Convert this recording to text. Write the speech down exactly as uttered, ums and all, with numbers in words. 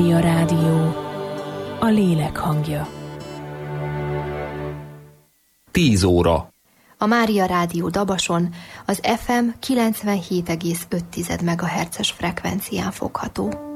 A rádió, a lélek hangja. Tíz óra. A Mária Rádió Dabason az ef em kilencvenhét egész öt megahertzes frekvencián fogható.